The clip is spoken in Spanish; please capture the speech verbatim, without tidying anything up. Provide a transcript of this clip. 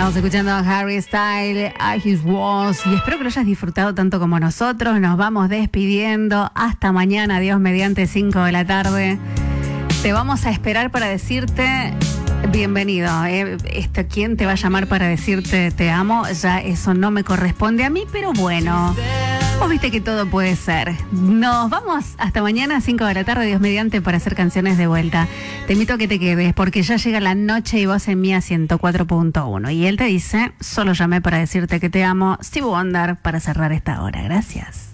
Estamos escuchando a Harry Styles, a His Walls, y espero que lo hayas disfrutado tanto como nosotros. Nos vamos despidiendo. Hasta mañana, Dios mediante, cinco de la tarde. Te vamos a esperar para decirte bienvenido. Eh, este, ¿Quién te va a llamar para decirte te amo? Ya eso no me corresponde a mí, pero bueno, vos viste que todo puede ser. Nos vamos hasta mañana, cinco de la tarde, Dios mediante, para hacer canciones de vuelta. Te invito a que te quedes, porque ya llega la noche y vos en Mía ciento cuatro punto uno. Y él te dice, solo llamé para decirte que te amo. Stevie Wonder para cerrar esta hora. Gracias.